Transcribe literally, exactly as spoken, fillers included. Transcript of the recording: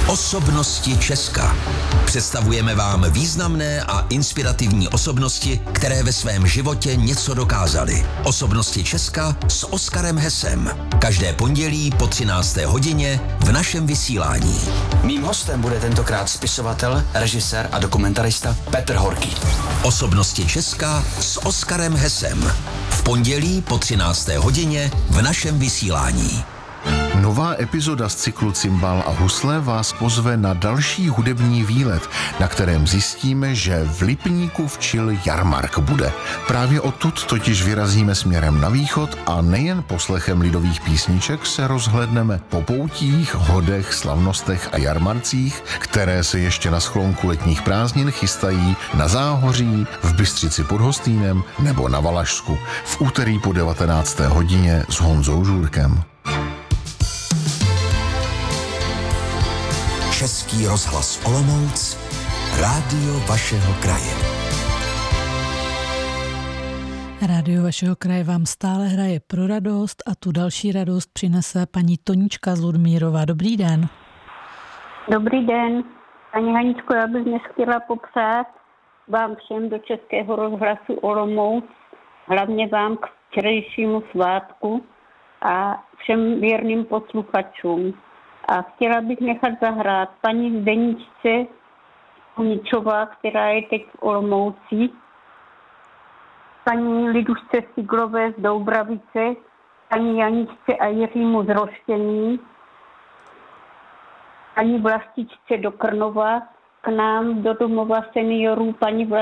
Osobnosti Česka. Představujeme vám významné a inspirativní osobnosti, které ve svém životě něco dokázaly. Osobnosti Česka s Oskarem Hesem. Každé pondělí po třinácté hodině v našem vysílání. Mým hostem bude tentokrát spisovatel, režisér a dokumentarista Petr Horký. Osobnosti Česka s Oskarem Hesem. V pondělí po třinácté hodině v našem vysílání. Nová epizoda z cyklu Cimbál a husle vás pozve na další hudební výlet, na kterém zjistíme, že v Lipníku včil jarmark bude. Právě odtud totiž vyrazíme směrem na východ a nejen poslechem lidových písniček se rozhledneme po poutích, hodech, slavnostech a jarmarcích, které se ještě na sklonku letních prázdnin chystají na Záhoří, v Bystřici pod Hostýnem nebo na Valašsku v úterý po devatenácté hodině s Honzou Žůrkem. Český rozhlas Olomouc, rádio vašeho kraje. Rádio vašeho kraje vám stále hraje pro radost a tu další radost přinese paní Tonička z Ludmírova. Dobrý den. Dobrý den. Paní Haničko, já bych dnes chtěla popřát vám všem do Českého rozhlasu Olomouc, hlavně vám k včerejšímu svátku a všem věrným posluchačům. A chtěla bych nechat zahrát paní Zdeničce Koničová, která je teď v Olomouci, paní Lidušce Siglové z Doubravice, paní Janičce a Jiřímu z Roštění, paní Vlastičce do Krnova, k nám do domova seniorů paní Vlastičce